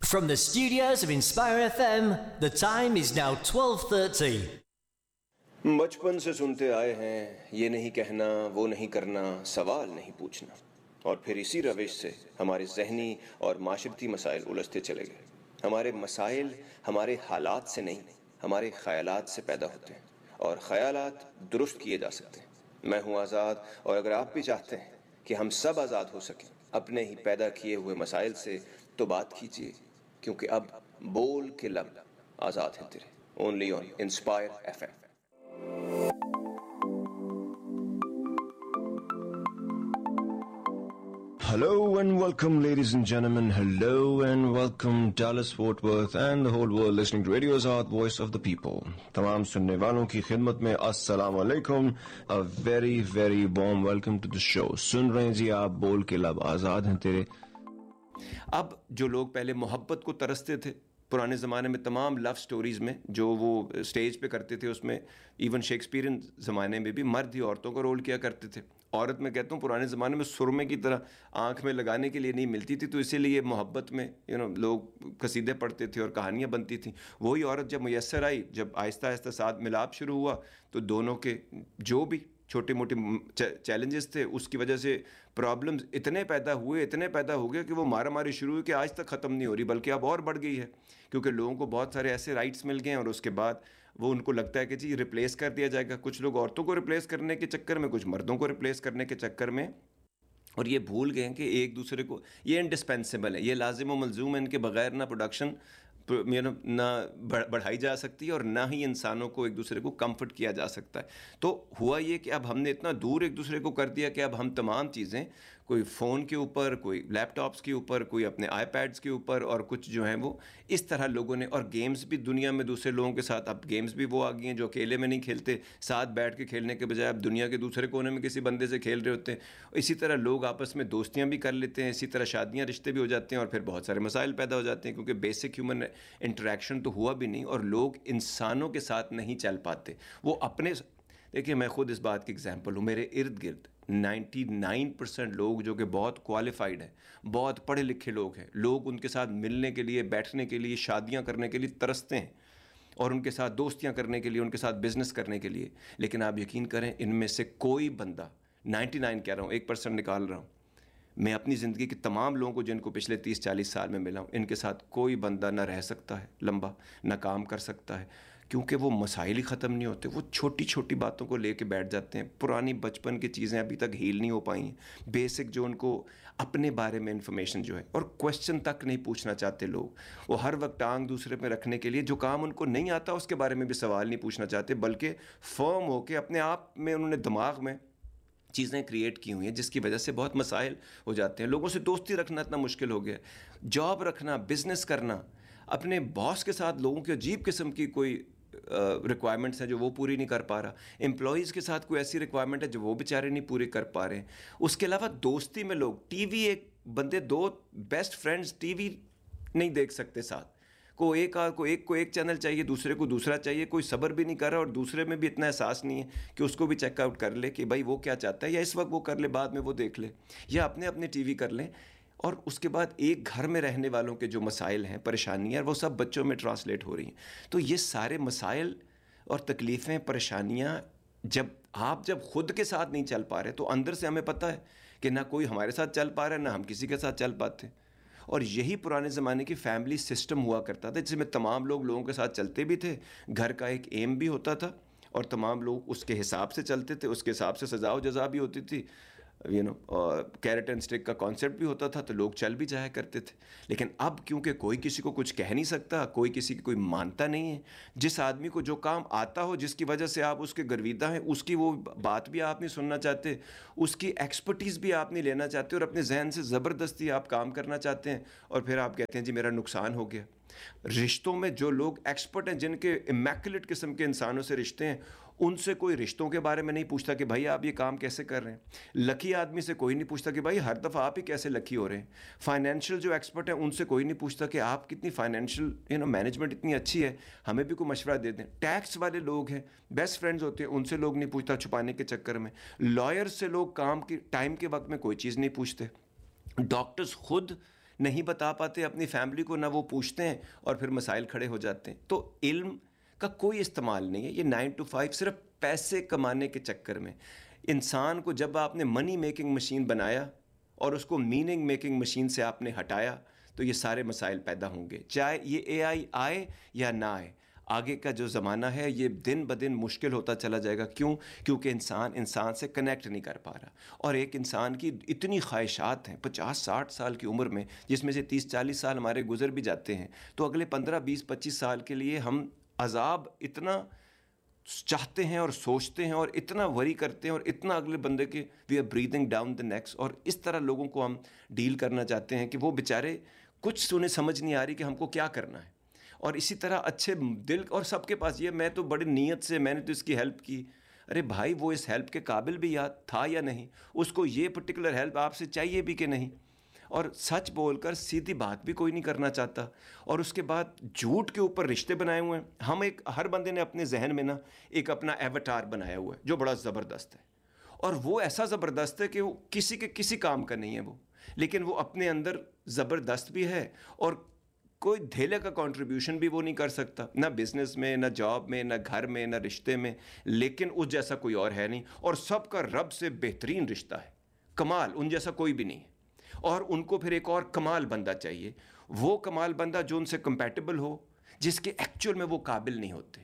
From the studios of Inspire FM, the time is now 12:30. بچپن سے سنتے آئے ہیں یہ نہیں کہنا وہ نہیں کرنا سوال نہیں پوچھنا، اور پھر اسی روش سے ہمارے ذہنی اور معاشرتی مسائل الجھتے چلے گئے۔ ہمارے مسائل ہمارے حالات سے نہیں، ہمارے خیالات سے پیدا ہوتے ہیں، اور خیالات درست کیے جا سکتے ہیں۔ میں ہوں آزاد، اور اگر آپ بھی چاہتے ہیں کہ ہم سب آزاد ہو سکیں اپنے ہی پیدا کیے ہوئے مسائل سے، تو بات کیجیے، کیونکہ اب بول کے لب آزاد ہیں تیرے۔ Only on inspire F M. Hello and welcome, ladies and gentlemen. Hello and welcome, Dallas, Fort Worth and the whole world listening to Radio Azad, Voice of the People. تمام سننے والوں کی خدمت میں السلام علیکم. A very very warm welcome to the show. سن رہے ہیں جی آپ بول کے لب آزاد ہیں تیرے. اب جو لوگ پہلے محبت کو ترستے تھے پرانے زمانے میں، تمام لو سٹوریز میں جو وہ اسٹیج پہ کرتے تھے، اس میں ایون شیکسپیرین زمانے میں بھی مرد ہی عورتوں کا رول کیا کرتے تھے۔ عورت میں کہتا ہوں پرانے زمانے میں سرمے کی طرح آنکھ میں لگانے کے لیے نہیں ملتی تھی، تو اسی لیے محبت میں لوگ قصیدے پڑھتے تھے اور کہانیاں بنتی تھیں۔ وہی عورت جب میسر آئی، جب آہستہ آہستہ ساتھ ملاپ شروع ہوا، تو دونوں کے جو بھی چھوٹے موٹے چیلنجز تھے، اس کی وجہ سے پرابلمز اتنے پیدا ہو گئے کہ وہ مارا ماری شروع ہوئی کہ آج تک ختم نہیں ہو رہی، بلکہ اب اور بڑھ گئی ہے، کیونکہ لوگوں کو بہت سارے ایسے رائٹس مل گئے ہیں، اور اس کے بعد وہ ان کو لگتا ہے کہ جی ریپلیس کر دیا جائے گا۔ کچھ لوگ عورتوں کو ریپلیس کرنے کے چکر میں، کچھ مردوں کو ریپلیس کرنے کے چکر میں، اور یہ بھول گئے ہیں کہ ایک دوسرے کو یہ انڈسپینسیبل ہے، یہ لازم و ملزوم ہے، ان کے بغیر نہ پروڈکشن نہ بڑھائی جا سکتی اور نہ ہی انسانوں کو ایک دوسرے کو کمفرٹ کیا جا سکتا ہے۔ تو ہوا یہ کہ اب ہم نے اتنا دور ایک دوسرے کو کر دیا کہ اب ہم تمام چیزیں کوئی فون کے اوپر، کوئی لیپ ٹاپس کے اوپر، کوئی اپنے آئی پیڈس کے اوپر، اور کچھ جو ہیں وہ اس طرح لوگوں نے، اور گیمز بھی دنیا میں دوسرے لوگوں کے ساتھ، اب گیمز بھی وہ آ گئی ہیں جو اکیلے میں نہیں کھیلتے، ساتھ بیٹھ کے کھیلنے کے بجائے اب دنیا کے دوسرے کونے میں کسی بندے سے کھیل رہے ہوتے ہیں۔ اسی طرح لوگ آپس میں دوستیاں بھی کر لیتے ہیں، اسی طرح شادیاں رشتے بھی ہو جاتے ہیں، اور پھر بہت سارے مسائل پیدا ہو جاتے ہیں، کیونکہ بیسک ہیومن انٹریکشن تو ہوا بھی نہیں، اور لوگ انسانوں کے ساتھ نہیں چل پاتے۔ وہ اپنے، دیکھیں میں خود اس بات کی اگزامپل ہوں، میرے ارد گرد 99% لوگ جو کہ بہت کوالیفائڈ ہیں، بہت پڑھے لکھے لوگ ہیں، لوگ ان کے ساتھ ملنے کے لیے، بیٹھنے کے لیے، شادیاں کرنے کے لیے ترستے ہیں، اور ان کے ساتھ دوستیاں کرنے کے لیے، ان کے ساتھ بزنس کرنے کے لیے، لیکن آپ یقین کریں ان میں سے کوئی بندہ، 99 کہہ رہا ہوں، 1% نکال رہا ہوں، میں اپنی زندگی کے تمام لوگوں کو جن کو پچھلے 30-40 سال میں ملا ہوں، ان کے ساتھ کوئی بندہ نہ رہ سکتا ہے لمبا، نہ کام کر سکتا ہے، کیونکہ وہ مسائل ہی ختم نہیں ہوتے۔ وہ چھوٹی چھوٹی باتوں کو لے کے بیٹھ جاتے ہیں، پرانی بچپن کی چیزیں ابھی تک ہیل نہیں ہو پائی ہیں، بیسک جو ان کو اپنے بارے میں انفارمیشن جو ہے، اور کویسچن تک نہیں پوچھنا چاہتے لوگ۔ وہ ہر وقت ٹانگ دوسرے پہ رکھنے کے لیے جو کام ان کو نہیں آتا اس کے بارے میں بھی سوال نہیں پوچھنا چاہتے، بلکہ فرم ہو کے اپنے آپ میں انہوں نے دماغ میں چیزیں کریٹ کی ہوئی ہیں، جس کی وجہ سے بہت مسائل ہو جاتے ہیں۔ لوگوں سے دوستی رکھنا اتنا مشکل ہو گیا، جاب رکھنا، بزنس کرنا، اپنے باس کے ساتھ لوگوں کی عجیب قسم کی کوئی ریکوائرمنٹس ہیں جو وہ پوری نہیں کر پا رہا، امپلائیز کے ساتھ کوئی ایسی ریکوائرمنٹ ہے جو وہ بیچارے نہیں پوری کر پا رہے ہیں۔ اس کے علاوہ دوستی میں لوگ ٹی وی، ایک بندے دو بیسٹ فرینڈز ٹی وی نہیں دیکھ سکتے ساتھ، کو ایک چینل چاہیے، دوسرے کو دوسرا چاہیے، کوئی صبر بھی نہیں کر رہا، اور دوسرے میں بھی اتنا احساس نہیں ہے کہ اس کو بھی چیک آؤٹ کر لے کہ بھائی وہ کیا چاہتا ہے، یا اس وقت وہ کر لے، بعد میں وہ دیکھ لے، یا اپنے ٹی وی کر لیں۔ اور اس کے بعد ایک گھر میں رہنے والوں کے جو مسائل ہیں، پریشانیاں، وہ سب بچوں میں ٹرانسلیٹ ہو رہی ہیں۔ تو یہ سارے مسائل اور تکلیفیں، پریشانیاں، جب خود کے ساتھ نہیں چل پا رہے، تو اندر سے ہمیں پتہ ہے کہ نہ کوئی ہمارے ساتھ چل پا رہا ہے، نہ ہم کسی کے ساتھ چل پاتے۔ اور یہی پرانے زمانے کی فیملی سسٹم ہوا کرتا تھا، جس میں تمام لوگوں کے ساتھ چلتے بھی تھے، گھر کا ایک ایم بھی ہوتا تھا، اور تمام لوگ اس کے حساب سے چلتے تھے، اس کے حساب سے سزا و جزا بھی ہوتی تھی، کیرٹ اینڈ اسٹک کا کانسیپٹ بھی ہوتا تھا، تو لوگ چل بھی جایا کرتے تھے۔ لیکن اب کیونکہ کوئی کسی کو کچھ کہہ نہیں سکتا، کوئی کسی کی کوئی مانتا نہیں ہے، جس آدمی کو جو کام آتا ہو، جس کی وجہ سے آپ اس کے گرویدہ ہیں، اس کی وہ بات بھی آپ نہیں سننا چاہتے، اس کی ایکسپرٹیز بھی آپ نہیں لینا چاہتے، اور اپنے ذہن سے زبردستی آپ کام کرنا چاہتے ہیں، اور پھر آپ کہتے ہیں جی میرا نقصان ہو گیا۔ رشتوں میں جو لوگ ایکسپرٹ ہیں، جن کے امیکولیٹ قسم کے انسانوں سے رشتے ہیں، ان سے کوئی رشتوں کے بارے میں نہیں پوچھتا کہ بھائی آپ یہ کام کیسے کر رہے ہیں۔ لکی آدمی سے کوئی نہیں پوچھتا کہ بھائی ہر دفعہ آپ ہی کیسے لکی ہو رہے ہیں۔ فائنینشیل جو ایکسپرٹ ہیں ان سے کوئی نہیں پوچھتا کہ آپ کتنی فائنینشیل مینجمنٹ اتنی اچھی ہے، ہمیں بھی کوئی مشورہ دے دیں۔ ٹیکس والے لوگ ہیں، بیسٹ فرینڈز ہوتے ہیں، ان سے لوگ نہیں پوچھتا چھپانے کے چکر میں۔ لائر سے لوگ کام کی ٹائم کے وقت میں کوئی چیز نہیں پوچھتے۔ ڈاکٹرز خود نہیں بتا پاتے اپنی فیملی کو، نہ وہ پوچھتے ہیں، اور پھر مسائل کھڑے ہو جاتے ہیں. تو علم کا کوئی استعمال نہیں ہے. یہ 9 to 5 صرف پیسے کمانے کے چکر میں. انسان کو جب آپ نے منی میکنگ مشین بنایا اور اس کو میننگ میکنگ مشین سے آپ نے ہٹایا تو یہ سارے مسائل پیدا ہوں گے. چاہے یہ اے آئی آئے یا نہ آئے، آگے کا جو زمانہ ہے یہ دن بدن مشکل ہوتا چلا جائے گا. کیوں؟ کیونکہ انسان سے کنیکٹ نہیں کر پا رہا. اور ایک انسان کی اتنی خواہشات ہیں 50-60 سال کی عمر میں، جس میں سے 30-40 سال ہمارے گزر بھی جاتے ہیں. تو اگلے 15-20-25 سال کے لیے ہم عذاب اتنا چاہتے ہیں اور سوچتے ہیں اور اتنا وری کرتے ہیں اور اتنا اگلے بندے کے we are breathing down the next, اور اس طرح لوگوں کو ہم ڈیل کرنا چاہتے ہیں کہ وہ بیچارے کچھ انہیں سمجھ نہیں آ رہی کہ ہم کو کیا کرنا ہے. اور اسی طرح اچھے دل، اور سب کے پاس یہ میں تو بڑی نیت سے میں نے تو اس کی ہیلپ کی. ارے بھائی وہ اس ہیلپ کے قابل بھی یاد تھا یا نہیں؟ اس کو یہ پرٹیکولر ہیلپ آپ سے چاہیے بھی کہ نہیں؟ اور سچ بول کر سیدھی بات بھی کوئی نہیں کرنا چاہتا. اور اس کے بعد جھوٹ کے اوپر رشتے بنائے ہوئے ہیں. ہم ہر بندے نے اپنے ذہن میں نا ایک اپنا ایواتار بنایا ہوا ہے جو بڑا زبردست ہے، اور وہ ایسا زبردست ہے کہ وہ کسی کام کا نہیں ہے وہ، لیکن وہ اپنے اندر زبردست بھی ہے اور کوئی دھیلے کا کنٹریبیوشن بھی وہ نہیں کر سکتا، نہ بزنس میں، نہ جاب میں، نہ گھر میں، نہ رشتے میں، لیکن اس جیسا کوئی اور ہے نہیں. اور سب کا رب سے بہترین رشتہ ہے، کمال، ان جیسا کوئی بھی نہیں ہے. اور ان کو پھر ایک اور کمال بندہ چاہیے، وہ کمال بندہ جو ان سے کمپیٹیبل ہو، جس کے ایکچوئل میں وہ قابل نہیں ہوتے.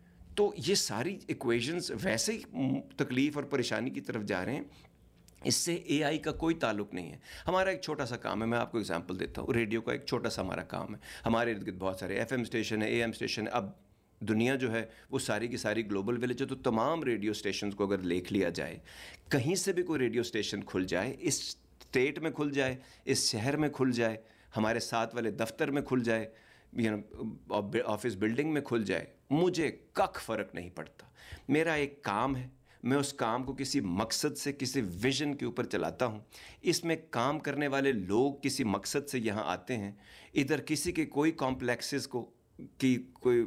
تو یہ ساری ایکویشنز ویسے ہی تکلیف اور پریشانی کی طرف جا رہے ہیں. اس سے اے آئی کا کوئی تعلق نہیں ہے. ہمارا ایک چھوٹا سا کام ہے، میں آپ کو اگزامپل دیتا ہوں. ریڈیو کا ایک چھوٹا سا ہمارا کام ہے. ہمارے ارد گرد بہت سارے ایف ایم اسٹیشن ہے، اے ایم اسٹیشن ہے. اب دنیا جو ہے وہ ساری کی ساری گلوبل ولیج ہے. تو تمام ریڈیو اسٹیشنز کو اگر دیکھ لیا جائے، کہیں سے بھی کوئی ریڈیو اسٹیشن کھل جائے، اس اسٹیٹ میں کھل جائے، اس شہر میں کھل جائے، ہمارے ساتھ والے دفتر میں کھل جائے، آفس بلڈنگ میں کھل جائے، مجھے کک فرق نہیں پڑتا. میرا ایک کام ہے، میں اس کام کو کسی مقصد سے، کسی ویژن کے اوپر چلاتا ہوں. اس میں کام کرنے والے لوگ کسی مقصد سے یہاں آتے ہیں. ادھر کسی کے کوئی کمپلیکسز کی کوئی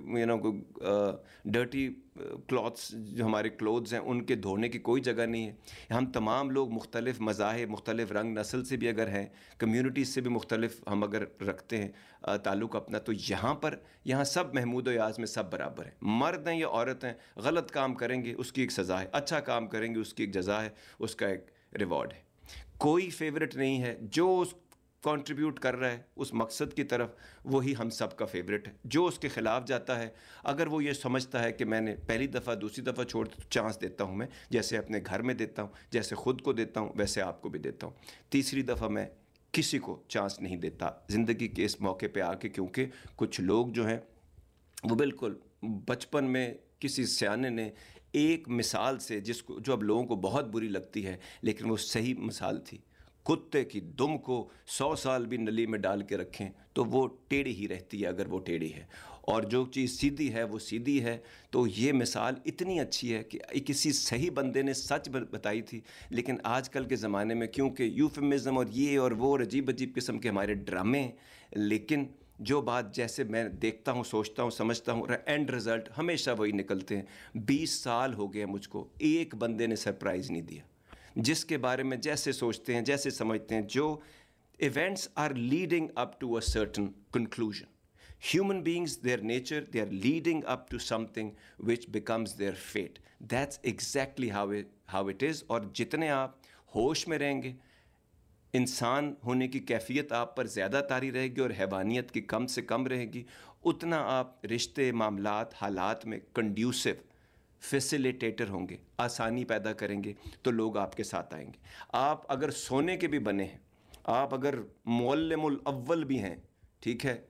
ڈرٹی کلاتھس، جو ہمارے کلوتھز ہیں ان کے دھونے کی کوئی جگہ نہیں ہے. ہم تمام لوگ مختلف مذاہب، مختلف رنگ نسل سے بھی اگر ہیں، کمیونٹیز سے بھی مختلف ہم اگر رکھتے ہیں تعلق اپنا، تو یہاں سب محمود و یاز میں سب برابر ہیں. مرد ہیں یا عورت ہیں، غلط کام کریں گے اس کی ایک سزا ہے، اچھا کام کریں گے اس کی ایک جزا ہے، اس کا ایک ریوارڈ ہے. کوئی فیورٹ نہیں ہے. جو کنٹریبیوٹ کر رہا ہے اس مقصد کی طرف، وہی ہم سب کا فیورٹ ہے. جو اس کے خلاف جاتا ہے، اگر وہ یہ سمجھتا ہے کہ میں نے پہلی دفعہ دوسری دفعہ چھوڑ چانس دیتا ہوں، میں جیسے اپنے گھر میں دیتا ہوں، جیسے خود کو دیتا ہوں، ویسے آپ کو بھی دیتا ہوں، تیسری دفعہ میں کسی کو چانس نہیں دیتا زندگی کے اس موقع پہ آ کے. کیونکہ کچھ لوگ جو ہیں وہ بالکل بچپن میں کسی سیانے نے ایک مثال سے، جو اب لوگوں کو بہت بری لگتی ہے لیکن وہ صحیح مثال تھی، کتے کی دم کو 100 سال بھی نلی میں ڈال کے رکھیں تو وہ ٹیڑھی ہی رہتی ہے اگر وہ ٹیڑھی ہے، اور جو چیز سیدھی ہے وہ سیدھی ہے. تو یہ مثال اتنی اچھی ہے کہ کسی صحیح بندے نے سچ بتائی تھی. لیکن آج کل کے زمانے میں کیونکہ یوفیمزم اور یہ اور وہ اور عجیب قسم کے ہمارے ڈرامے ہیں، لیکن جو بات جیسے میں دیکھتا ہوں، سوچتا ہوں، سمجھتا ہوں، اینڈ رزلٹ ہمیشہ وہی نکلتے ہیں. 20 سال ہو گئے مجھ کو، ایک بندے نے سرپرائز نہیں دیا جس کے بارے میں جیسے سوچتے ہیں، جیسے سمجھتے ہیں. جو events are leading up to a certain conclusion. Human beings, their nature, they are leading up to something which becomes their fate. That's exactly how it is. اور جتنے آپ ہوش میں رہیں گے، انسان ہونے کی کیفیت آپ پر زیادہ طاری رہے گی اور حیوانیت کی کم سے کم رہے گی، اتنا آپ رشتے، معاملات، حالات میں کنڈیوسو فیسیلیٹیٹر ہوں گے، آسانی پیدا کریں گے، تو لوگ آپ کے ساتھ آئیں گے. آپ اگر سونے کے بھی بنے ہیں، آپ اگر معلم الاول بھی ہیں، ٹھیک ہے،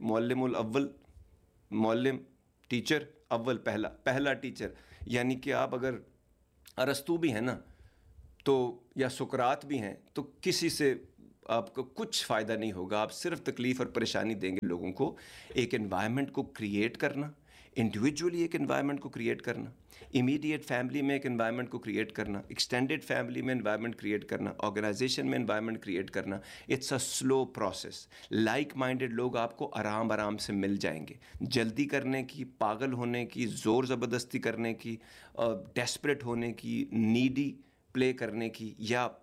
معلم ٹیچر اول، پہلا ٹیچر، یعنی کہ آپ اگر ارسطو بھی ہیں نا، تو یا سقراط بھی ہیں، تو کسی سے آپ کو کچھ فائدہ نہیں ہوگا. آپ صرف تکلیف اور پریشانی دیں گے لوگوں کو. ایک انوائرمنٹ کو کریٹ کرنا، انڈیویجولی ایک انوائرمنٹ کو کریٹ کرنا، امیڈیٹ فیملی میں ایک انوائرمنٹ کو کریٹ کرنا، ایکسٹینڈیڈ فیملی میں انوائرمنٹ کریٹ کرنا، آرگنائزیشن میں انوائرمنٹ کریٹ کرنا. It's a slow process. Like minded لوگ آپ کو آرام سے مل جائیں گے. جلدی کرنے کی، پاگل ہونے کی، زور زبردستی کرنے کی، ڈیسپریٹ ہونے کی، نیڈی پلے کرنے کی، یا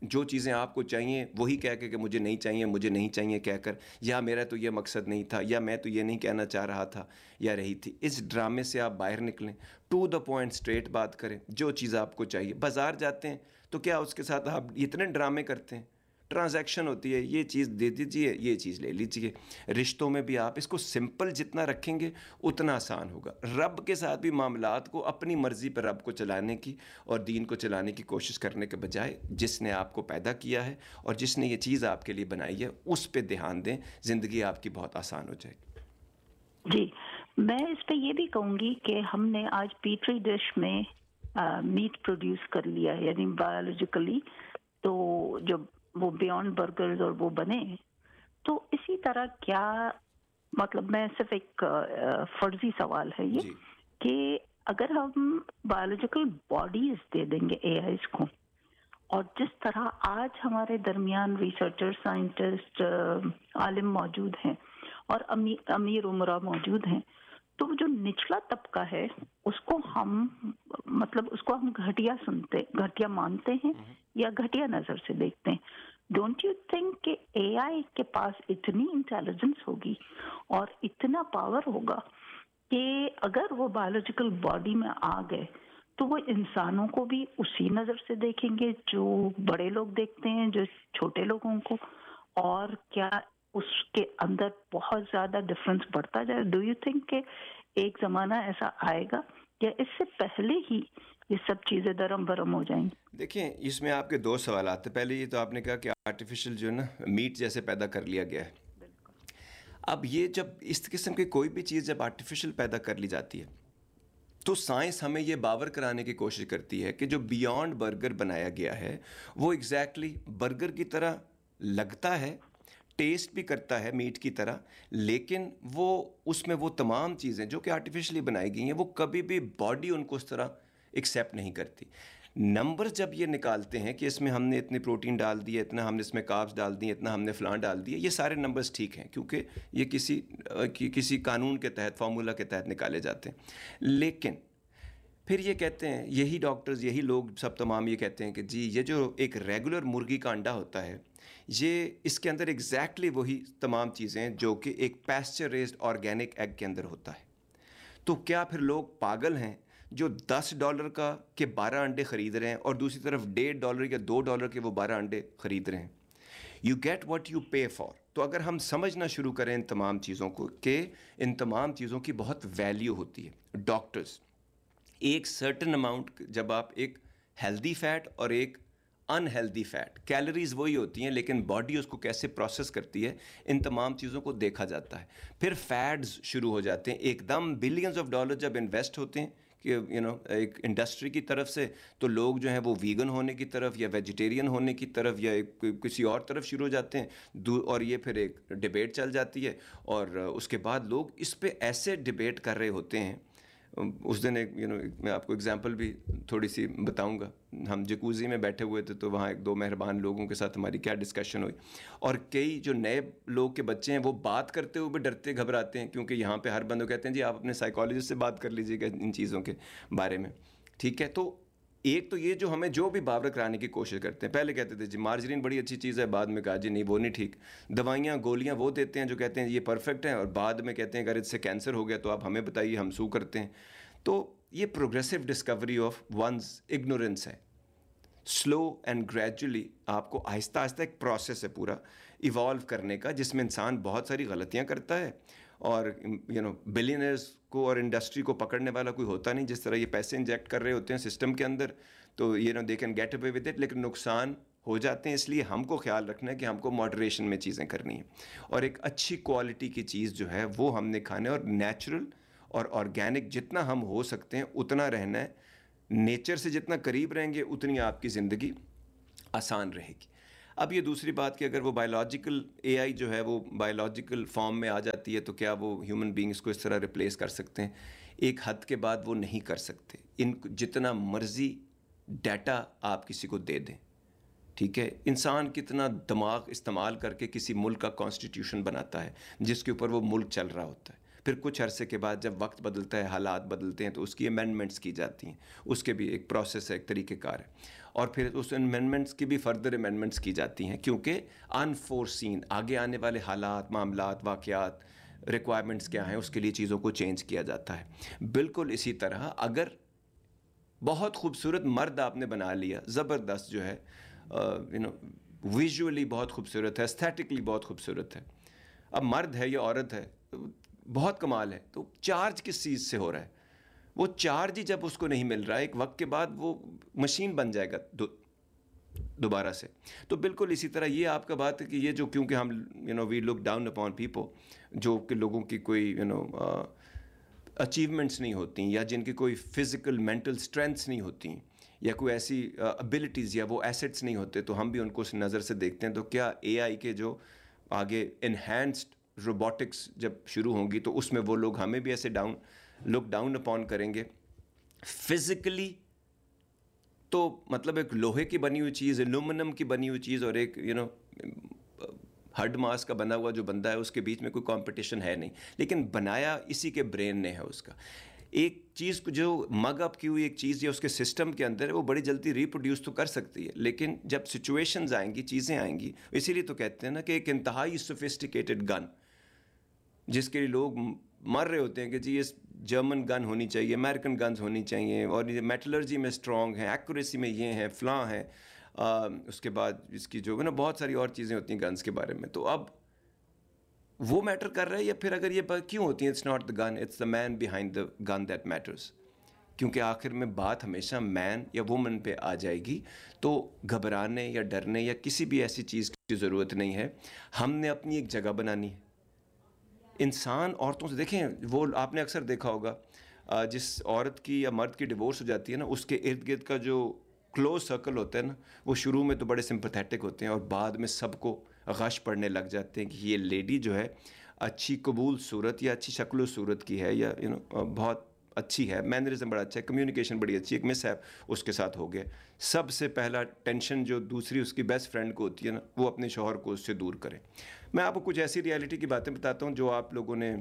جو چیزیں آپ کو چاہیے وہی کہہ کے کہ مجھے نہیں چاہیے، مجھے نہیں چاہیے کہہ کر، یا میرا تو یہ مقصد نہیں تھا، یا میں تو یہ نہیں کہنا چاہ رہا تھا یا رہی تھی. اس ڈرامے سے آپ باہر نکلیں، ٹو دا پوائنٹ اسٹریٹ بات کریں. جو چیز آپ کو چاہیے، بازار جاتے ہیں تو کیا اس کے ساتھ آپ اتنے ڈرامے کرتے ہیں؟ ٹرانزیکشن ہوتی ہے، یہ چیز دے دیجیے، یہ چیز لے لیجیے. رشتوں میں بھی آپ اس کو سمپل جتنا رکھیں گے اتنا آسان ہوگا. رب کے ساتھ بھی معاملات کو اپنی مرضی پر رب کو چلانے کی اور دین کو چلانے کی کوشش کرنے کے بجائے جس نے آپ کو پیدا کیا ہے اور جس نے یہ چیز آپ کے لیے بنائی ہے اس پہ دھیان دیں. زندگی آپ کی بہت آسان ہو جائے گی. جی، میں اس پہ یہ بھی کہوں گی کہ ہم نے آج پیٹری ڈش میں میٹ پروڈیوس کر لیا ہے، یعنی بایولوجیکلی، تو جو وہ بیونڈ برگرز اور وہ بنے. تو اسی طرح کیا مطلب، میں صرف ایک فرضی سوال ہے یہ جی. کہ اگر ہم بایولوجیکل باڈیز دے دیں گے اے آئیز کو، اور جس طرح آج ہمارے درمیان ریسرچر، سائنٹسٹ، عالم موجود ہیں اور امیر امراء موجود ہیں، تو جو نچلا طبقہ ہے اس کو ہم مطلب اس کو ہم گھٹیا مانتے ہیں یا گھٹیا نظر سے دیکھتے ہیں. ڈونٹ یو تھنک کہ اے آئی کے پاس اتنی انٹیلیجنس ہوگی اور اتنا پاور ہوگا کہ اگر وہ بایولوجیکل باڈی میں آ گئے تو وہ انسانوں کو بھی اسی نظر سے دیکھیں گے جو بڑے لوگ دیکھتے ہیں، جو چھوٹے لوگوں کو؟ اور کیا اس کے اندر بہت زیادہ ڈفرنس بڑھتا جائے؟ ڈو یو تھنک کہ ایک زمانہ ایسا آئے گا یا اس سے پہلے ہی یہ سب چیزیں درم برم ہو جائیں گی؟ دیکھیں، اس میں آپ کے دو سوالات ہیں. پہلے یہ تو آپ نے کہا کہ آرٹیفیشل جو ہے نا میٹ جیسے پیدا کر لیا گیا ہے. اب یہ جب اس قسم کی کوئی بھی چیز جب آرٹیفیشل پیدا کر لی جاتی ہے تو سائنس ہمیں یہ باور کرانے کی کوشش کرتی ہے کہ جو بیونڈ برگر بنایا گیا ہے وہ ایگزیکٹلی برگر کی طرح لگتا ہے، ٹیسٹ بھی کرتا ہے میٹ کی طرح، لیکن وہ اس میں وہ تمام چیزیں جو کہ آرٹیفیشلی بنائی گئی ہیں وہ کبھی بھی باڈی ان کو اس طرح ایکسیپٹ نہیں کرتی. نمبر جب یہ نکالتے ہیں کہ اس میں ہم نے اتنی پروٹین ڈال دی ہے، اتنا ہم نے اس میں کاربز ڈال دی، اتنا ہم نے فلان ڈال دی ہے، یہ سارے نمبرز ٹھیک ہیں کیونکہ یہ کسی قانون کے تحت، فارمولا کے تحت نکالے جاتے ہیں. لیکن پھر یہ کہتے ہیں یہی ڈاکٹرز، یہی لوگ سب تمام یہ کہتے ہیں کہ جی یہ جو ایک ریگولر مرغی کا انڈا ہوتا ہے یہ اس کے اندر ایگزیکٹلی وہی تمام چیزیں ہیں جو کہ ایک پیسچر ریزڈ آرگینک ایگ کے اندر ہوتا ہے. تو کیا پھر لوگ پاگل ہیں جو $10 کا کے 12 انڈے خرید رہے ہیں اور دوسری طرف $1.5 یا $2 کے وہ 12 انڈے خرید رہے ہیں؟ You get what you pay for. تو اگر ہم سمجھنا شروع کریں ان تمام چیزوں کو کہ ان تمام چیزوں کی بہت ویلیو ہوتی ہے. ڈاکٹرز ایک سرٹن اماؤنٹ، جب آپ ایک ہیلدی فیٹ اور ایک انہیلدی فیٹ، کیلریز وہی ہوتی ہیں لیکن باڈی اس کو کیسے پروسیس کرتی ہے، ان تمام چیزوں کو دیکھا جاتا ہے. پھر فیڈز شروع ہو جاتے ہیں، ایک دم بلینز آف ڈالر جب انویسٹ ہوتے ہیں کہ ایک انڈسٹری کی طرف سے، تو لوگ جو ہیں وہ ویگن ہونے کی طرف یا ویجیٹیرین ہونے کی طرف یا کسی اور طرف شروع ہو جاتے ہیں، اور یہ پھر ایک ڈبیٹ چل جاتی ہے اور اس کے بعد لوگ اس پہ ایسے ڈبیٹ کر رہے ہوتے ہیں. اس دن ایک میں آپ کو اگزامپل بھی تھوڑی سی بتاؤں گا. ہم جکوزی میں بیٹھے ہوئے تھے تو وہاں ایک دو مہربان لوگوں کے ساتھ ہماری کیا ڈسکشن ہوئی، اور کئی جو نئے لوگ کے بچے ہیں وہ بات کرتے ہوئے بھی ڈرتے گھبراتے ہیں کیونکہ یہاں پہ ہر بندہ کہتے ہیں جی آپ اپنے سائیکالوجسٹ سے بات کر لیجیے گا ان چیزوں کے بارے میں. ٹھیک ہے، تو ایک تو یہ جو ہمیں جو بھی باور کرانے کی کوشش کرتے ہیں، پہلے کہتے تھے جی مارجرین بڑی اچھی چیز ہے، بعد میں کہا جی نہیں وہ نہیں ٹھیک. دوائیاں گولیاں وہ دیتے ہیں جو کہتے ہیں یہ پرفیکٹ ہیں، اور بعد میں کہتے ہیں اگر اس سے کینسر ہو گیا تو آپ ہمیں بتائیے، ہم سو کرتے ہیں. تو یہ progressive Discovery of ones ignorance ہے. سلو اینڈ گریجولی آپ کو آہستہ آہستہ ایک پروسیس ہے پورا ایوالو کرنے کا، جس میں انسان بہت ساری غلطیاں کرتا ہے، اور بلینئرز کو اور انڈسٹری کو پکڑنے والا کوئی ہوتا نہیں. جس طرح یہ پیسے انجیکٹ کر رہے ہوتے ہیں سسٹم کے اندر تو they can get away with it, لیکن نقصان ہو جاتے ہیں. اس لیے ہم کو خیال رکھنا ہے کہ ہم کو ماڈریشن میں چیزیں کرنی ہیں، اور ایک اچھی کوالٹی کی چیز جو ہے وہ ہم نے کھانا ہے، اور نیچرل اور آرگینک جتنا ہم ہو سکتے ہیں اتنا رہنا ہے. نیچر سے جتنا قریب رہیں گے اتنی آپ کی زندگی آسان رہے گی. اب یہ دوسری بات کہ اگر وہ بایولوجیکل اے آئی جو ہے وہ بایولوجیکل فارم میں آ جاتی ہے تو کیا وہ ہیومن بینگز کو اس طرح ریپلیس کر سکتے ہیں؟ ایک حد کے بعد وہ نہیں کر سکتے. جتنا مرضی ڈیٹا آپ کسی کو دے دیں، ٹھیک ہے، انسان کتنا دماغ استعمال کر کے کسی ملک کا کانسٹیٹیوشن بناتا ہے جس کے اوپر وہ ملک چل رہا ہوتا ہے. پھر کچھ عرصے کے بعد جب وقت بدلتا ہے، حالات بدلتے ہیں، تو اس کی امینڈمنٹس کی جاتی ہیں، اس کے بھی ایک پروسیس ہے، ایک طریقہ کار ہے، اور پھر اس امینڈمنٹس کی بھی فردر امینڈمنٹس کی جاتی ہیں، کیونکہ انفورسین آگے آنے والے حالات، معاملات، واقعات، ریکوائرمنٹس کیا ہیں، اس کے لیے چیزوں کو چینج کیا جاتا ہے۔ بالکل اسی طرح اگر بہت خوبصورت مرد آپ نے بنا لیا، زبردست جو ہے ویژولی بہت خوبصورت ہے، استھیٹکلی بہت خوبصورت ہے، اب مرد ہے یا عورت ہے، بہت کمال ہے، تو چارج کس چیز سے ہو رہا ہے؟ وہ چارج ہی جب اس کو نہیں مل رہا ہے، ایک وقت کے بعد وہ مشین بن جائے گا دوبارہ سے۔ تو بالکل اسی طرح یہ آپ کا بات ہے کہ یہ جو، کیونکہ ہم وی لک ڈاؤن اپون پیپل، جو کہ لوگوں کی کوئی اچیومنٹس نہیں ہوتی، یا جن کی کوئی فزیکل مینٹل اسٹرینتھس نہیں ہوتی، یا کوئی ایسی ابیلٹیز یا وہ ایسٹس نہیں ہوتے، تو ہم بھی ان کو اس نظر سے دیکھتے ہیں۔ تو کیا اے آئی کے جو آگے انہینسڈ روبوٹکس جب شروع ہوں گی تو اس میں وہ لوگ ہمیں بھی ایسے لک ڈاؤن اپون کریں گے فزیکلی؟ تو مطلب ایک لوہے کی بنی ہوئی چیز، ایلومینم کی بنی ہوئی چیز، اور ایک ہڈ ماس کا بنا ہوا جو بندہ ہے، اس کے بیچ میں کوئی کمپٹیشن ہے نہیں، لیکن بنایا اسی کے برین نے ہے اس کا۔ ایک چیز کو جو مگ اپ کی ہوئی ایک چیز یا اس کے سسٹم کے اندر ہے، وہ بڑی جلدی ریپروڈیوس تو کر سکتی ہے، لیکن جب سچویشنز آئیں گی، چیزیں آئیں گی، اسی لیے تو کہتے ہیں نا کہ ایک انتہائی سوفسٹیکیٹڈ گن، جس کے لیے لوگ مر رہے ہوتے ہیں کہ جی یہ جرمن گن ہونی چاہیے، امریکن گنز ہونی چاہیے، اور یہ میٹلرجی میں اسٹرانگ ہیں، ایکوریسی میں یہ ہیں، فلاں ہیں، اس کے بعد اس کی جو ہے نا بہت ساری اور چیزیں ہوتی ہیں گنز کے بارے میں۔ تو اب وہ میٹر کر رہا ہے، یا پھر اگر یہ کیوں ہوتی ہیں، it's not the gun, it's the main behind the gun that matters, کیونکہ آخر میں بات ہمیشہ مین یا وومن پہ آ جائے گی۔ تو گھبرانے یا ڈرنے یا کسی بھی ایسی چیز کی ضرورت نہیں ہے، ہم نے اپنی ایک جگہ بنانی ہے۔ انسان عورتوں سے دیکھیں، وہ آپ نے اکثر دیکھا ہوگا جس عورت کی یا مرد کی ڈیورس ہو جاتی ہے نا، اس کے ارد گرد کا جو کلوز سرکل ہوتا ہے نا، وہ شروع میں تو بڑے سمپتھیٹک ہوتے ہیں، اور بعد میں سب کو غش پڑنے لگ جاتے ہیں کہ یہ لیڈی جو ہے اچھی قبول صورت یا اچھی شکل و صورت کی ہے، یا بہت اچھی ہے، مینرزم بڑا اچھا ہے، کمیونیکیشن بڑی اچھی ہے، ایک مس ہیپ اس کے ساتھ ہو گیا۔ سب سے پہلا ٹینشن جو دوسری اس کی بیسٹ فرینڈ کو ہوتی ہے نا، وہ اپنے شوہر کو اس سے دور کرے۔ میں آپ کو کچھ ایسی ریالٹی کی باتیں بتاتا ہوں جو آپ لوگوں نے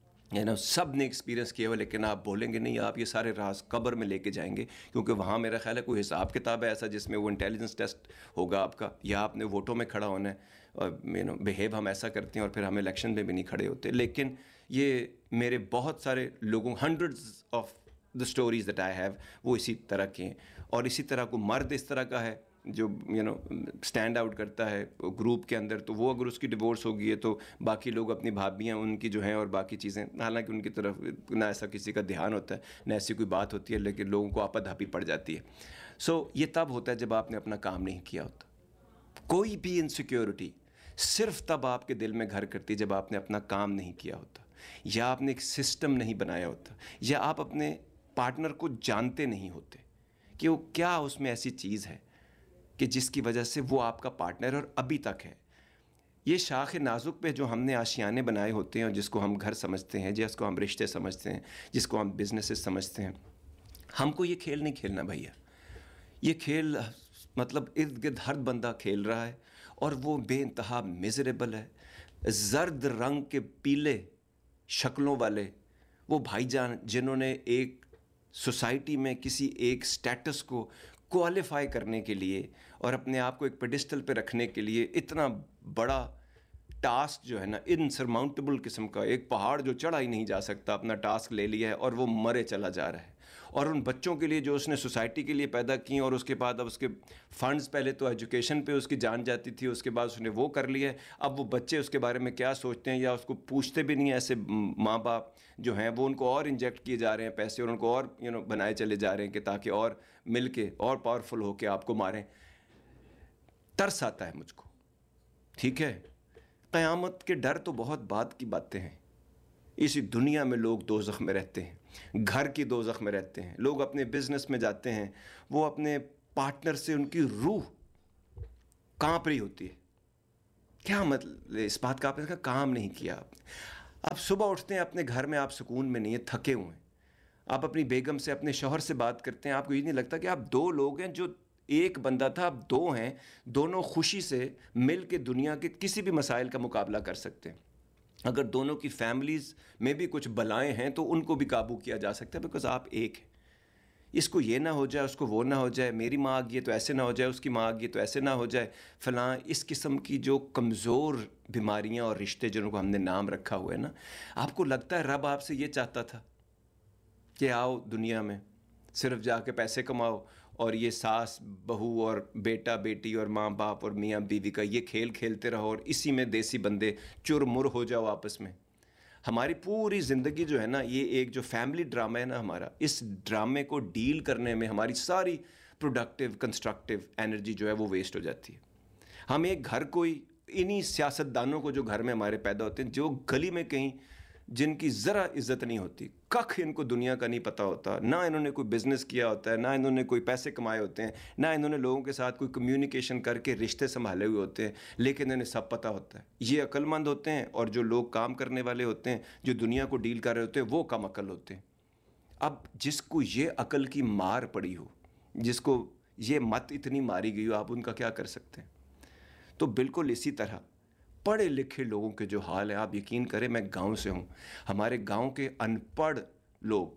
سب نے ایکسپیرینس کیا ہوا، لیکن آپ بولیں گے نہیں، آپ یہ سارے راز قبر میں لے کے جائیں گے، کیونکہ وہاں میرا خیال ہے کوئی حساب کتاب ہے ایسا جس میں وہ انٹیلیجنس ٹیسٹ ہوگا آپ کا، یا آپ نے ووٹوں میں کھڑا ہونا ہے، اور بیہیو ہم ایسا کرتے ہیں اور پھر ہم الیکشن میں بھی نہیں کھڑے ہوتے۔ لیکن یہ میرے بہت سارے لوگوں، hundreds of the stories that I have, وہ اسی طرح کے ہیں۔ اور اسی طرح کو مرد اس طرح کا ہے جو اسٹینڈ آؤٹ کرتا ہے گروپ کے اندر، تو وہ اگر اس کی ڈیورس ہو گئی ہے تو باقی لوگ اپنی بھابیاں ان کی جو ہیں اور باقی چیزیں، حالانکہ ان کی طرف نہ ایسا کسی کا دھیان ہوتا ہے، نہ ایسی کوئی بات ہوتی ہے، لیکن لوگوں کو آپا دھاپی پڑ جاتی ہے۔ سو یہ تب ہوتا ہے جب آپ نے اپنا کام نہیں کیا ہوتا۔ کوئی بھی انسیکیورٹی صرف تب آپ کے دل میں گھر کرتی ہے جب آپ نے اپنا کام نہیں کیا ہوتا، یا آپ نے ایک سسٹم نہیں بنایا ہوتا، یا آپ اپنے پارٹنر کو جانتے نہیں ہوتے کہ وہ کیا اس میں ایسی چیز ہے کہ جس کی وجہ سے وہ آپ کا پارٹنر اور ابھی تک ہے۔ یہ شاخ نازک پہ جو ہم نے آشیانے بنائے ہوتے ہیں، اور جس کو ہم گھر سمجھتے ہیں، جس کو ہم رشتے سمجھتے ہیں، جس کو ہم بزنسز سمجھتے ہیں، ہم کو یہ کھیل نہیں کھیلنا بھیا۔ یہ کھیل مطلب ارد گرد ہر بندہ کھیل رہا ہے، اور وہ بے انتہا میزریبل ہے۔ زرد رنگ کے پیلے شکلوں والے وہ بھائی جان جنہوں نے ایک سوسائٹی میں کسی ایک سٹیٹس کو کوالیفائی کرنے کے لیے اور اپنے آپ کو ایک پیڈسٹل پہ رکھنے کے لیے اتنا بڑا ٹاسک جو ہے نا، انسرماؤنٹیبل قسم کا ایک پہاڑ جو چڑھا ہی نہیں جا سکتا، اپنا ٹاسک لے لیا ہے اور وہ مرے چلا جا رہا ہے۔ اور ان بچوں کے لیے جو اس نے سوسائٹی کے لیے پیدا کی، اور اس کے بعد اب اس کے فنڈز، پہلے تو ایجوکیشن پہ اس کی جان جاتی تھی، اس کے بعد اس نے وہ کر لیا ہے، اب وہ بچے اس کے بارے میں کیا سوچتے ہیں یا اس کو پوچھتے بھی نہیں ہیں۔ ایسے ماں باپ جو ہیں وہ ان کو اور انجیکٹ کیے جا رہے ہیں پیسے، اور ان کو اور بنائے چلے جا رہے ہیں کہ تاکہ اور مل کے اور پاورفل ہو کے آپ کو ماریں۔ ترس آتا ہے مجھ کو، ٹھیک ہے؟ قیامت کے ڈر تو بہت بعد کی باتیں ہیں، اسی دنیا میں لوگ دوزخ میں رہتے ہیں، گھر کی دوزخ میں رہتے ہیں۔ لوگ اپنے بزنس میں جاتے ہیں، وہ اپنے پارٹنر سے ان کی روح کانپ رہی ہوتی ہے۔ کیا مطلب اس بات کا؟ آپ نے کام نہیں کیا آپ نے۔ آپ صبح اٹھتے ہیں اپنے گھر میں، آپ سکون میں نہیں ہیں، تھکے ہوئے ہیں، آپ اپنی بیگم سے، اپنے شوہر سے بات کرتے ہیں، آپ کو یہ نہیں لگتا کہ آپ دو لوگ ہیں، جو ایک بندہ تھا اب دو ہیں، دونوں خوشی سے مل کے دنیا کے کسی بھی مسائل کا مقابلہ کر سکتے ہیں۔ اگر دونوں کی فیملیز میں بھی کچھ بلائیں ہیں تو ان کو بھی قابو کیا جا سکتا ہے، بیکاز آپ ایک ہیں. اس کو یہ نہ ہو جائے، اس کو وہ نہ ہو جائے، میری ماں آ گئی تو ایسے نہ ہو جائے، اس کی ماں آ گئی تو ایسے نہ ہو جائے فلاں. اس قسم کی جو کمزور بیماریاں اور رشتے جنہوں کو ہم نے نام رکھا ہوا ہے نا، آپ کو لگتا ہے رب آپ سے یہ چاہتا تھا کہ آؤ دنیا میں صرف جا کے پیسے کماؤ اور یہ ساس بہو اور بیٹا بیٹی اور ماں باپ اور میاں بیوی کا یہ کھیل کھیلتے رہو اور اسی میں دیسی بندے چر مر ہو جاؤ آپس میں؟ ہماری پوری زندگی جو ہے نا، یہ ایک جو فیملی ڈرامہ ہے نا ہمارا، اس ڈرامے کو ڈیل کرنے میں ہماری ساری پروڈکٹیو کنسٹرکٹیو انرجی جو ہے وہ ویسٹ ہو جاتی ہے. ہم ایک گھر کوئی انہی سیاستدانوں کو جو گھر میں ہمارے پیدا ہوتے ہیں، جو گلی میں کہیں جن کی ذرا عزت نہیں ہوتی، کخ ان کو دنیا کا نہیں پتہ ہوتا، نہ انہوں نے کوئی بزنس کیا ہوتا ہے، نہ انہوں نے کوئی پیسے کمائے ہوتے ہیں، نہ انہوں نے لوگوں کے ساتھ کوئی کمیونیکیشن کر کے رشتے سنبھالے ہوئے ہوتے ہیں، لیکن انہیں سب پتہ ہوتا ہے. یہ عقل مند ہوتے ہیں، اور جو لوگ کام کرنے والے ہوتے ہیں، جو دنیا کو ڈیل کر رہے ہوتے ہیں، وہ کم عقل ہوتے ہیں. اب جس کو یہ عقل کی مار پڑی ہو، جس کو یہ مت اتنی ماری گئی ہو، آپ ان کا کیا کر سکتے ہیں؟ تو بالکل اسی طرح پڑھے لکھے لوگوں کے جو حال ہے، آپ یقین کریں، میں گاؤں سے ہوں، ہمارے گاؤں کے ان پڑھ لوگ،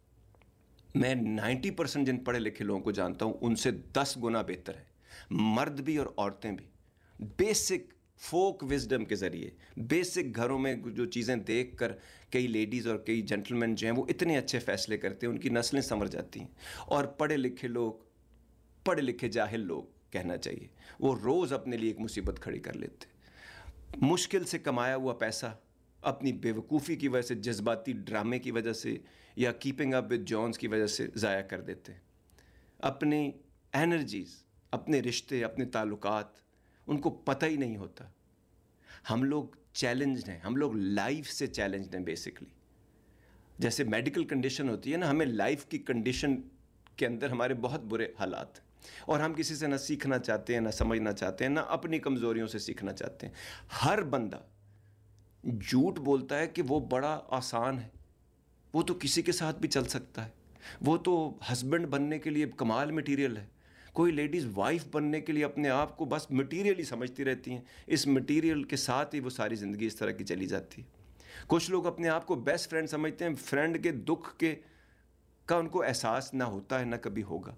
میں 90% جن پڑھے لکھے لوگوں کو جانتا ہوں ان سے 10 گنا بہتر ہیں، مرد بھی اور عورتیں بھی. بیسک فوک وزڈم کے ذریعے، بیسک گھروں میں جو چیزیں دیکھ کر کئی لیڈیز اور کئی جنٹلمین جو ہیں وہ اتنے اچھے فیصلے کرتے ہیں، ان کی نسلیں سنور جاتی ہیں. اور پڑھے لکھے لوگ، پڑھے لکھے جاہل لوگ کہنا چاہیے، وہ روز اپنے لیے ایک مصیبت کھڑی کر لیتے. مشکل سے کمایا ہوا پیسہ اپنی بے وقوفی کی وجہ سے، جذباتی ڈرامے کی وجہ سے، یا کیپنگ اپ ود جونز کی وجہ سے ضائع کر دیتے. اپنی انرجیز، اپنے رشتے، اپنے تعلقات ان کو پتہ ہی نہیں ہوتا. ہم لوگ چیلنجڈ ہیں، ہم لوگ لائف سے چیلنجڈ ہیں بیسکلی. جیسے میڈیکل کنڈیشن ہوتی ہے نا، ہمیں لائف کی کنڈیشن کے اندر ہمارے بہت برے حالات ہیں، اور ہم کسی سے نہ سیکھنا چاہتے ہیں، نہ سمجھنا چاہتے ہیں، نہ اپنی کمزوریوں سے سیکھنا چاہتے ہیں. ہر بندہ جھوٹ بولتا ہے کہ وہ بڑا آسان ہے، وہ تو کسی کے ساتھ بھی چل سکتا ہے، وہ تو ہسبینڈ بننے کے لیے کمال مٹیریل ہے. کوئی لیڈیز وائف بننے کے لیے اپنے آپ کو بس مٹیریل ہی سمجھتی رہتی ہیں، اس مٹیریل کے ساتھ ہی وہ ساری زندگی اس طرح کی چلی جاتی ہے. کچھ لوگ اپنے آپ کو بیسٹ فرینڈ سمجھتے ہیں، فرینڈ کے دکھ کے کا ان کو احساس نہ ہوتا ہے، نہ کبھی ہوگا.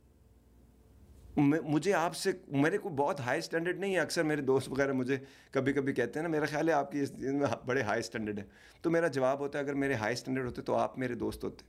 مجھے آپ سے، میرے کو بہت ہائی سٹینڈرڈ نہیں ہے. اکثر میرے دوست وغیرہ مجھے کبھی کبھی کہتے ہیں نا، میرا خیال ہے آپ کی اس میں بڑے ہائی سٹینڈرڈ ہے. تو میرا جواب ہوتا ہے، اگر میرے ہائی سٹینڈرڈ ہوتے تو آپ میرے دوست ہوتے.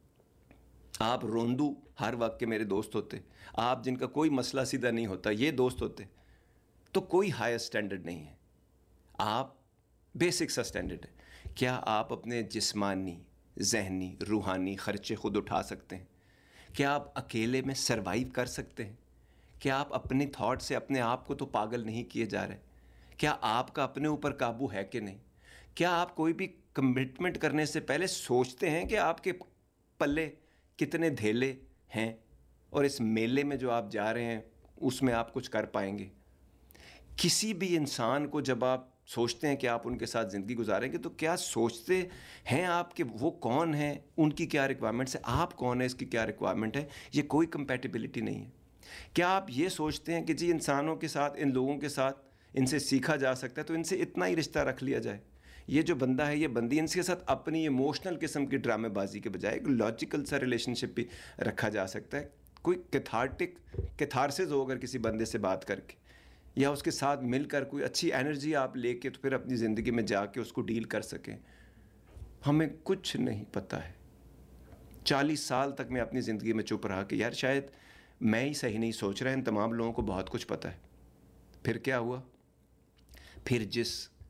آپ روندو ہر وقت کے میرے دوست ہوتے. آپ جن کا کوئی مسئلہ سیدھا نہیں ہوتا، یہ دوست ہوتے. تو کوئی ہائی سٹینڈرڈ نہیں ہے، آپ بیسک سا سٹینڈرڈ ہے. کیا آپ اپنے جسمانی، ذہنی، روحانی خرچے خود اٹھا سکتے ہیں؟ کیا آپ اکیلے میں سروائیو کر سکتے ہیں؟ کیا آپ اپنے تھاٹ سے اپنے آپ کو تو پاگل نہیں کیے جا رہے؟ کیا آپ کا اپنے اوپر قابو ہے کہ نہیں؟ کیا آپ کوئی بھی کمٹمنٹ کرنے سے پہلے سوچتے ہیں کہ آپ کے پلے کتنے دھیلے ہیں، اور اس میلے میں جو آپ جا رہے ہیں اس میں آپ کچھ کر پائیں گے؟ کسی بھی انسان کو جب آپ سوچتے ہیں کہ آپ ان کے ساتھ زندگی گزاریں گے، تو کیا سوچتے ہیں آپ کہ وہ کون ہیں، ان کی کیا ریکوائرمنٹس ہیں، آپ کون ہیں، اس کی کیا ریکوائرمنٹ ہے؟ یہ کوئی کمپیٹیبلٹی نہیں ہے. کیا آپ یہ سوچتے ہیں کہ جی انسانوں کے ساتھ، ان لوگوں کے ساتھ ان سے سیکھا جا سکتا ہے تو ان سے اتنا ہی رشتہ رکھ لیا جائے؟ یہ جو بندہ ہے، یہ بندی، ان کے ساتھ اپنی ایموشنل قسم کی ڈرامے بازی کے بجائے ایک لاجیکل سا ریلیشن شپ بھی رکھا جا سکتا ہے. کوئی کیتھارسس ہو اگر کسی بندے سے بات کر کے، یا اس کے ساتھ مل کر کوئی اچھی انرجی آپ لے کے تو پھر اپنی زندگی میں جا کے اس کو ڈیل کر سکیں. ہمیں کچھ نہیں پتہ ہے. 40 سال تک میں اپنی زندگی میں چپ رہا کہ یار شاید میں ہی صحیح نہیں سوچ رہا، ان تمام لوگوں کو بہت کچھ پتہ ہے. پھر کیا ہوا؟ پھر جس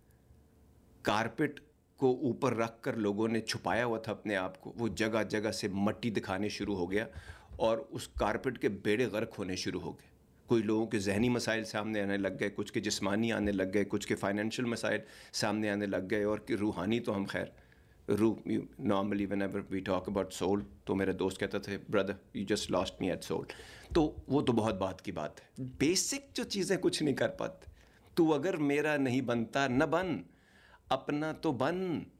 کارپٹ کو اوپر رکھ کر لوگوں نے چھپایا ہوا تھا اپنے آپ کو، وہ جگہ جگہ سے مٹی دکھانے شروع ہو گیا، اور اس کارپٹ کے بیڑے غرق ہونے شروع ہو گئے. کوئی لوگوں کے ذہنی مسائل سامنے آنے لگ گئے، کچھ کے جسمانی آنے لگ گئے، کچھ کے فائنینشیل مسائل سامنے آنے لگ گئے، اور کہ روحانی تو ہم خیر روح normally when ever we talk about civil, تو میرے دوست کہتا تھے brother you just last me at civil. تو وہ تو بہت بات کی بات ہے. بیسک جو چیزیں کچھ نہیں کر پاتے. تو اگر میرا نہیں بنتا، نہ بن، اپنا تو بن.